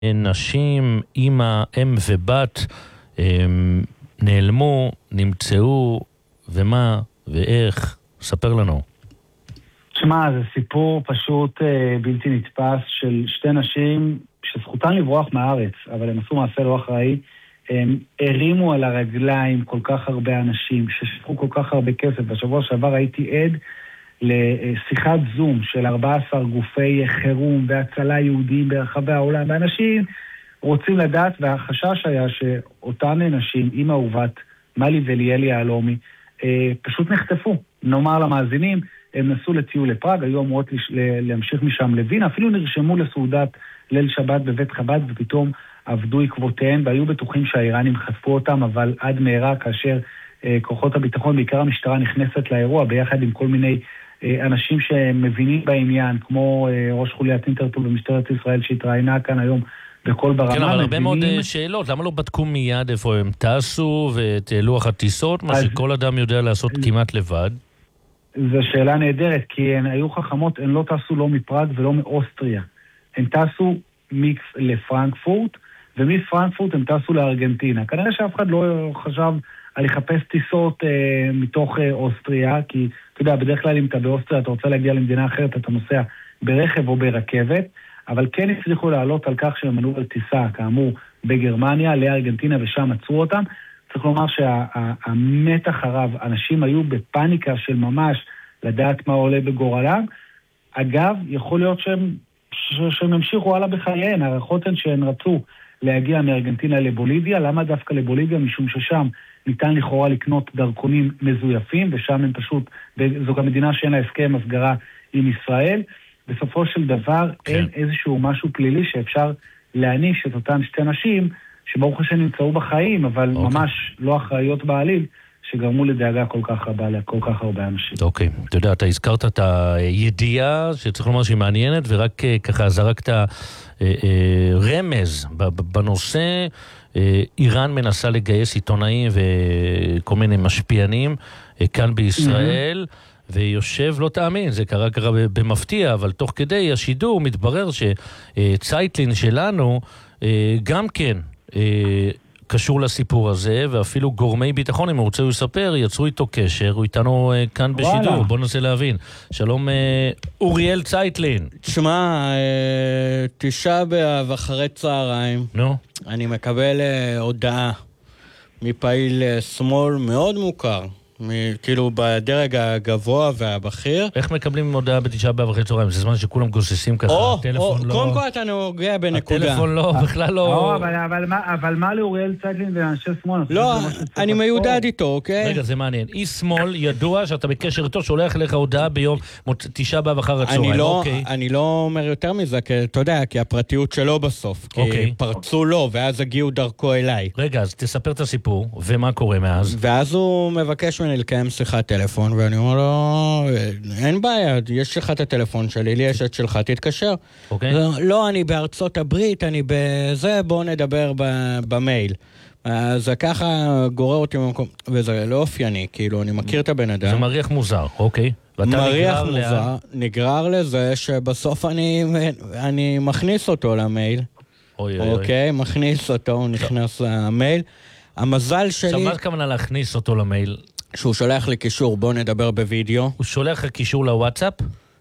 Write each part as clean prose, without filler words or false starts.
נשים, אמא, אם ובת, נעלמו, נמצאו, ומה ואיך? ספר לנו. תשמע, זה סיפור פשוט בלתי נתפס של שתי נשים שזכותן לברוח מהארץ, אבל הם עשו מעשה לא אחראי. הם הרימו על הרגליים כל כך הרבה אנשים, ששפכו כל כך הרבה כסף. בשבוע שעבר הייתי עד לשיחת זום של 14 גופי חירום והצלה יהודיים ברחבי העולם. ואנשים רוצים לדעת, והחשש היה שאותן נשים, אמא ובת, מלי וליאלי יהלומי, פשוט נחטפו. נאמר למאזינים, הם נסעו לטיול לפראג, היו אמורות להמשיך משם לווינה, אפילו נרשמו לסעודת ליל שבת בבית חב"ד, ופתאום עבדו עקבותיהם, והיו בטוחים שהאיראנים חטפו אותם, אבל עד מהרה כאשר כוחות הביטחון, בעיקר המשטרה, נכנסת לאירוע, ביחד עם כל מיני אנשים שמבינים בעניין, כמו ראש חוליית אינטרפול במשטרת ישראל, שהתראיינה כאן היום בכל ברמה. כן, אבל הרבה מאוד שאלות, למה לא בדקו מיד איפה הם טסו ואת לוח הטיסות, מה שכל אדם יודע לעשות כמעט לבד? זו שאלה נהדרת, כי הן היו חכמות, הן לא טסו לא מפראג ולא מאוסטריה. הן טסו לפרנקפורט, ומפרנקפורט הם טסו לארגנטינה. כנראה שאף אחד לא חשב על לחפש טיסות מתוך אוסטריה, כי אתה יודע, בדרך כלל אם אתה באוסטריה, אתה רוצה להגיע למדינה אחרת, אתה נוסע ברכב או ברכבת, אבל כן הצליחו לעלות על כך שהם עלו על טיסה, כאמור, בגרמניה, לארגנטינה, ושם עצרו אותם. צריך לומר שהמתח הרב, אנשים היו בפאניקה של ממש לדעת מה עולה בגורלם. אגב, יכול להיות שהם המשיכו הלאה בחייהן. הערכות הן שהן רצו להגיע מארגנטינה לבוליביה. למה דווקא לבוליביה? משום ששם ניתן לכאורה לקנות דרכונים מזויפים, ושם הם פשוט, זו גם מדינה שאין לה הסכם הסגרה עם ישראל. בסופו של דבר אין איזשהו משהו פלילי שאפשר להעניש את אותן שתי נשים, שברוך השם נמצאו בחיים, אבל ממש לא אחראיות בעליל, שגרמו לדאגה כל כך רבה לכל כך הרבה אנשים. אוקיי, אתה יודע, אתה הזכרת את הידיעה שצריך לומר שהיא מעניינת, ורק ככה זרקת רמז בנושא. איראן מנסה לגייס עיתונאים וכל מיני משפיענים כאן בישראל, ויושב, לא תאמין, זה קרה במפתיע, אבל תוך כדי השידור מתברר שצייטלין שלנו גם כן קשור לסיפור הזה, ואפילו גורמי ביטחון, אם הוא רוצה לספר, יצרו איתו קשר, הוא איתנו כאן בשידור. בוא ננסה להבין. שלום אוריאל צייטלין. תשמע, 9 באב אחרי צהריים, אני מקבל הודעה מפעיל שמאל מאוד מוכר, כאילו בדרג הגבוה והבכיר. איך מקבלים הודעה ב9 באב אחרי צהריים? זה זמן שכולם גוססים ככה, הטלפון לא... קודם כל אתה נוגע בנקודה. הטלפון לא, בכלל לא... אבל מה לאוריאל צייטלין ואנשי שמאל? לא, אני מיודד איתו, אוקיי? רגע, זה מעניין. איש שמאל ידוע שאתה בקשר איתו, שולח לך הודעה ביום 9 באב אחר הצהריים. אני לא אומר יותר מזה, כי אתה יודע, כי הפרטיות שלו בסוף. כי פרצו לו, ואז הגיעו דרכו אליי. רגע, אז תספר את הסיפור, ומה קורה מאז? ואז הוא מבקש ממני לקיים שיחת טלפון, ואני אומר לו, אין בעיה, יש לך את הטלפון שלי, לי יש את שלך, תתקשר. לא, אני בארצות הברית, אני בזה, בוא נדבר במייל. אז ככה גורר אותי במקום, וזה לא אופייני, כאילו, אני מכיר את הבן אדם. זה מריח מוזר, אוקיי. מריח מוזר, נגרר לזה שבסוף אני מכניס אותו למייל. אוקיי, מכניס אותו, הוא נכנס למייל. המזל שלי... עכשיו, מה הכוונה להכניס אותו למייל? שהוא שולח לי קישור, בוא נדבר בווידאו. הוא שולח קישור לוואטסאפ?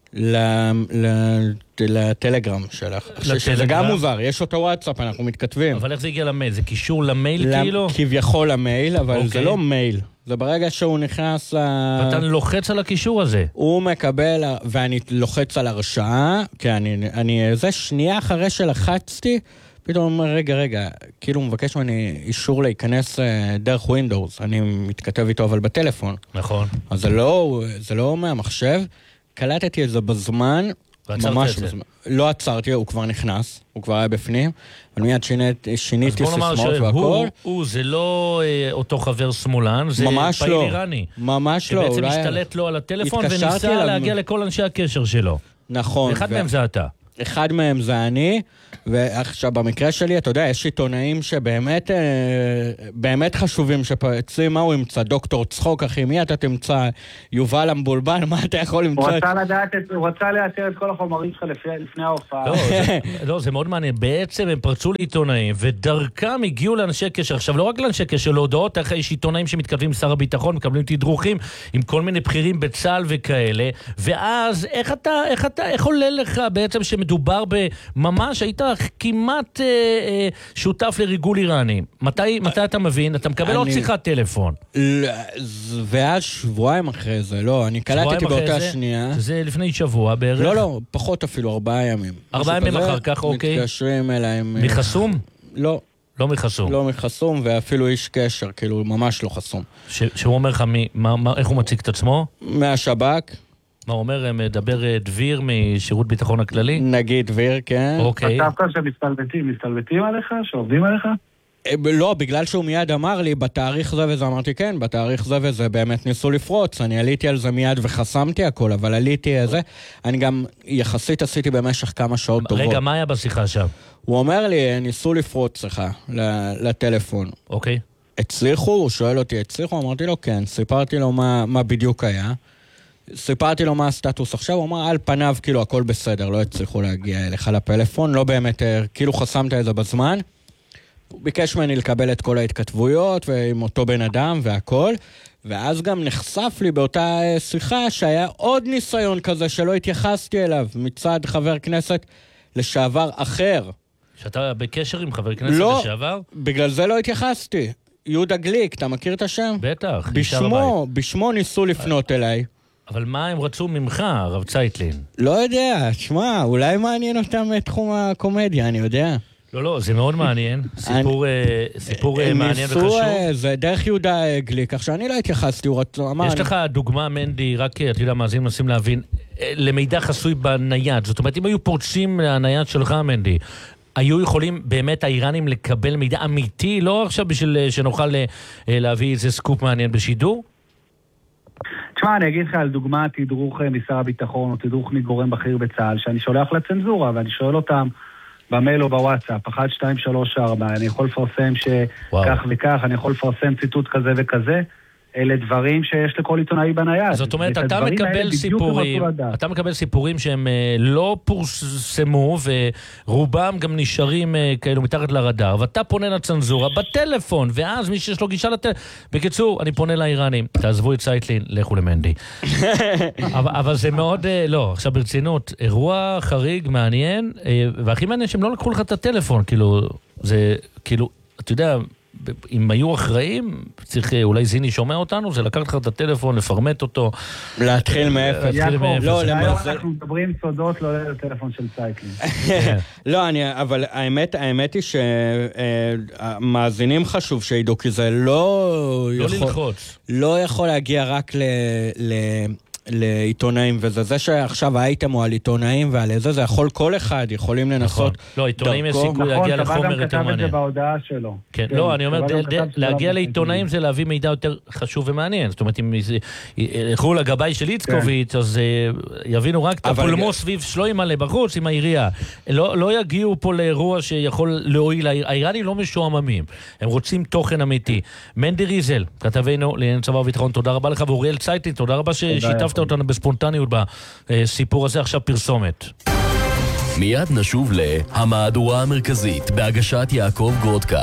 לטלגרם שלך. שזה גם מוזר, יש אותו וואטסאפ, אנחנו מתכתבים. אבל איך זה הגיע למייל? זה קישור למייל כאילו? כביכול למייל, אבל זה לא מייל. זה ברגע שהוא נכנס ואתה לוחץ על הקישור הזה. הוא מקבל, ואני לוחץ על הרשאה, כי זה שנייה אחרי שלחצתי, פתאום הוא אומר, רגע, כאילו הוא מבקש ממני אישור להיכנס דרך ווינדוס, אני מתכתב איתו אבל בטלפון. נכון. אז זה לא מהמחשב, קלטתי את זה בזמן, ממש בזמן. לא עצרתי, הוא כבר נכנס, הוא כבר היה בפנים, אבל מיד שיניתי סיסמאות והכל. זה לא אותו חבר שמאלן, זה פעיל איראני. ממש לא. שבעצם השתלט לו על הטלפון וניסה להגיע לכל אנשי הקשר שלו. נכון. אחד מהם זה אתה. אחד מהם זה אני, ועכשיו במקרה שלי, אתה יודע, יש עיתונאים שבאמת באמת חשובים, שאצלי מה הוא ימצא? דוקטור צחוק, אחי, מי אתה תמצא? יובל המבולבן, מה אתה יכול למצוא? הוא רצה לאתר את כל החומרים שלך לפני ההופעה. לא, זה מאוד מעניין. בעצם הם פרצו לעיתונאים, ודרכם הגיעו לאנשי קשר. עכשיו, לא רק לאנשי קשר, להודעות, יש עיתונאים שמתכתבים עם שר הביטחון, מקבלים תדרוכים עם כל מיני בכירים בצה"ל וכאלה, ואז איך עולה לך בעצם שמדובר בממש, היית כמעט שותף לריגול איראני. מתי אתה מבין? אתה מקבל עוד שיחת טלפון. ואז שבועיים אחרי זה, לא, אני קלטתי באותה שנייה. זה לפני שבוע בערך? לא, פחות אפילו, 4 ימים. 4 ימים אחר כך, אוקיי. מתקשרים אליי. מחסום? לא. לא מחסום. לא מחסום, ואפילו איש קשר, כאילו ממש לא חסום. שהוא אומר לך, איך הוא מציג את עצמו? מהשב"כ. מה הוא אומר, מדבר דביר משירות ביטחון הכללי? נגיד דביר, כן. אוקיי. חשבת שמסתלבטים עליך? שעובדים עליך? לא, בגלל שהוא מיד אמר לי, בתאריך זה וזה, אמרתי כן, בתאריך זה וזה באמת ניסו לפרוץ, אני עליתי על זה מיד וחסמתי הכל, אבל עליתי זה, אני גם יחסית עשיתי במשך כמה שעות טובות. רגע, מה היה בשיחה שם? הוא אומר לי, ניסו לפרוץ לך לטלפון. אוקיי. הצליחו? הוא שואל אותי, הצליחו? אמרתי לו כן, סיפרתי לו מה בדיוק היה. סיפרתי לו מה הסטטוס עכשיו, הוא אמר, על פניו, כאילו, הכל בסדר, לא הצליחו להגיע אליך לפלאפון, לא באמת, כאילו חסמת את זה בזמן. הוא ביקש ממני לקבל את כל ההתכתבויות, ועם אותו בן אדם והכל, ואז גם נחשף לי באותה שיחה, שהיה עוד ניסיון כזה שלא התייחסתי אליו, מצד חבר כנסת לשעבר אחר. שאתה בקשר עם חבר כנסת לשעבר? לא, בגלל זה לא התייחסתי. יהודה גליק, אתה מכיר את השם? בטח, בשמו ניסו לפנות אליי. אבל מה הם רצו ממך, הרב צייטלין? לא יודע, תשמע, אולי מעניין אותם מתחום הקומדיה, אני יודע. לא, זה מאוד מעניין. סיפור מעניין וחשוב. זה דרך יהודה גליק, עכשיו אני לא התייחסתי, הוא אמר... יש לך דוגמה, מנדי, רק, אתה יודע, מאזינים מנסים להבין, למידע חסוי בנייד. זאת אומרת, אם היו פורצים לנייד שלך, מנדי, היו יכולים באמת האיראנים לקבל מידע אמיתי, לא עכשיו בשביל שנוכל להביא איזה סקופ מעניין בשידור? תשמע, אני אגיד לך על דוגמה, תדרוך משר הביטחון, או תדרוך מגורם בכיר בצה"ל, שאני שולח לצנזורה, ואני שואל אותם במייל או בוואטסאפ, 1, 2, 3, 4, אני יכול לפרסם שכך וכך, אני יכול לפרסם ציטוט כזה וכזה, אלה דברים שיש לכל עיתונאי בנייד. זאת אומרת, אתה מקבל סיפורים שהם לא פורסמו, ורובם גם נשארים כאלו מתחת לרדאר, ואתה פונה לצנזורה בטלפון, ואז מי שיש לו גישה לטלפון, בקיצור, אני פונה לאיראנים, תעזבו את צייטלין, לכו למנדי. אבל זה מאוד, לא, עכשיו ברצינות, אירוע חריג, מעניין, והכי מעניין שהם לא לקחו לך את הטלפון, כאילו, זה, כאילו, אתה יודע, אם היו אחראים, צריך, אולי זיני שומע אותנו, זה לקחת לך את הטלפון, לפרמט אותו. להתחיל מאפס. לא, אנחנו מדברים סודות, לא לטלפון של צייטלין. לא, אבל האמת היא שהמאזינים חשוב שידעו, כי זה לא יכול להגיע רק לעיתונאים, וזה שעכשיו האייטם הוא על עיתונאים ועל איזה, זה יכול כל אחד, יכולים לנסות. לא, עיתונאים יש סיכוי להגיע לחומר יותר מעניין. נכון, אתה גם כתב את זה בהודעה שלו. כן, לא, אני אומר, להגיע לעיתונאים זה להביא מידע יותר חשוב ומעניין. זאת אומרת, אם ילכו לגבאי של איצקוביץ', אז יבינו רק את הפולמוס סביב שלוי מלא בחוץ עם העירייה. לא יגיעו פה לאירוע שיכול להועיל. האיראנים לא משועממים. הם רוצים תוכן אמיתי. מנדי ריזל, כתבנו לעניין צבא וביטחון, תודה רבה לך, ואוריאל צייטלין, תודה רבה ששיתפת אותנו בספונטניות בסיפור הזה. עכשיו פרסומת. מיד נשוב להמהדורה המרכזית בהגשת יעקב גרודקה.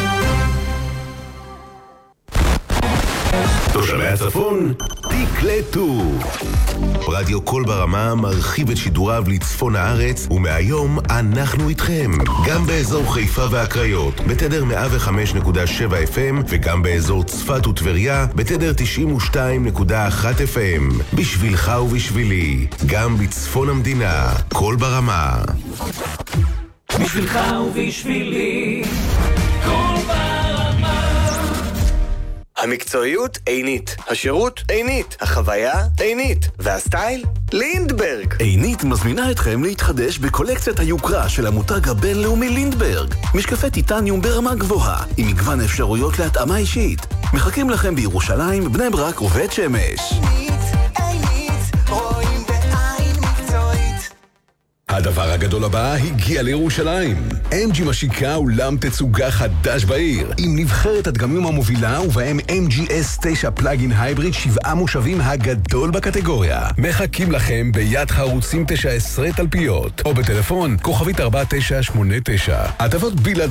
תושבי הצפון, תקלטו. רדיו קול ברמה מרחיב את שידוריו לצפון הארץ, ומהיום אנחנו איתכם. גם באזור חיפה והקריות, בתדר 105.7 FM, וגם באזור צפת וטבריה, בתדר 92.1 FM. בשבילך ובשבילי, גם בצפון המדינה, קול ברמה. בשבילך ובשבילי, קול ברמה. המקצועיות עינית, השירות עינית, החוויה עינית, והסטייל לינדברג. עינית מזמינה אתכם להתחדש בקולקציית היוקרה של המותג הבינלאומי לינדברג. משקפי טיטניום ברמה גבוהה, עם מגוון אפשרויות להתאמה אישית. מחכים לכם בירושלים, בני ברק ובית שמש. עינית, רואים בעין מקצועית. הדבר הגדול הבא הגיע לירושלים. MG משיקה אולם תצוגה חדש בעיר, עם נבחרת הדגמים המובילה ובהם MG S9 פלאגין הייבריד 7 מושבים הגדול בקטגוריה. מחכים לכם ביד חרוצים 19 תלפיות, או בטלפון כוכבית 4989. הטבות בלעד